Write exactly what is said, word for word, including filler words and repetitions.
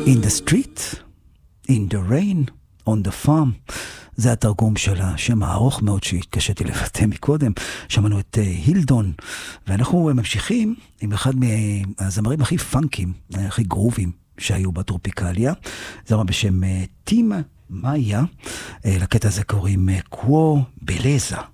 In the street, in the rain, on the farm. זה התרגום של השם הארוך מאוד שהתקשיתי לבטא מקודם. שמענו את הילדון, ואנחנו ממשיכים עם אחד מהזמרים הכי פאנקים, הכי גרובים שהיו בטרופיקליה. זמר בשם טימה מאיה. לקטע הזה קוראים קוו בלזה.